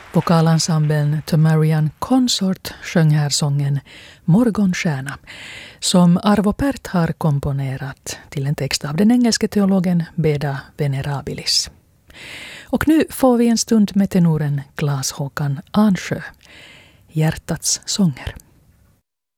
Vokalensemblen Tamarian Consort sjöng här sången Morgonstjärna som Arvo Pärt har komponerat till en text av den engelske teologen Beda Venerabilis. Och nu får vi en stund med tenoren Claes Håkan Ansjö, Hjärtats sånger.